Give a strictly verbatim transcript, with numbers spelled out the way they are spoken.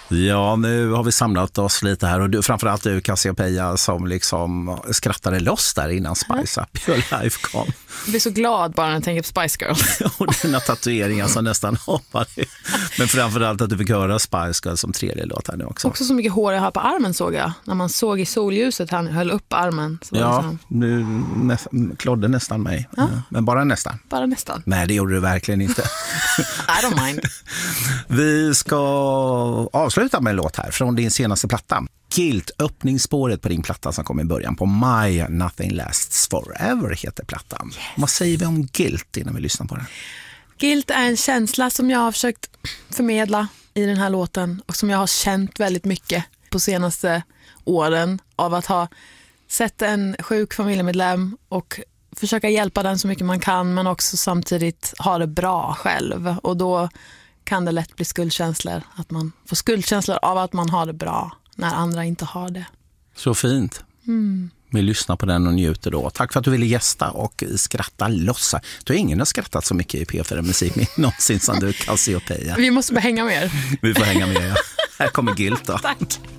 Ja, nu har vi samlat oss lite här och du, framförallt du Cassiopeia som liksom skrattade loss där innan Spice Up Your Life kom. Jag blir så glad bara när jag tänker på Spice Girls. Och dina tatueringar som nästan hoppade. Men framförallt att du fick höra Spice Girls som tredje låt här nu också. Också så mycket hår jag har på armen såg jag. När man såg i solljuset han höll upp armen. Så ja, liksom... nu nä- klodde nästan mig. Ja. Men bara nästan. Bara nästan. Nej, det gjorde du verkligen inte. I don't mind. Vi ska avsluta med en låt här från din senaste platta. Guilt, öppningsspåret på din platta som kom i början på My Nothing Lasts Forever heter plattan. Yes. Vad säger vi om guilt innan vi lyssnar på den? Guilt är en känsla som jag har försökt förmedla i den här låten och som jag har känt väldigt mycket på senaste åren av att ha sett en sjuk familjemedlem och försöka hjälpa den så mycket man kan men också samtidigt ha det bra själv och då kan det lätt bli skuldkänslor att man får skuldkänslor av att man har det bra när andra inte har det. Så fint. Mm. Vi lyssnar på den och njuter då. Tack för att du ville gästa och skratta lossa. Du har ingen har skrattat så mycket i P fyra Musik någonsin som du, Cassiopeia. Vi måste bara hänga med. Vi får hänga med, ja. Här kommer Guilt då. Tack.